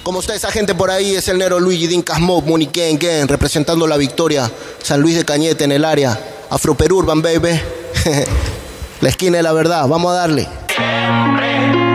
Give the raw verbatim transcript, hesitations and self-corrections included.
Como está esa gente por ahí, es el Nero Luigi Dinka Smoke, Money Gang Gang, representando la victoria. San Luis de Cañete en el área. Afro Perú Urban, baby. La esquina de la verdad, vamos a darle.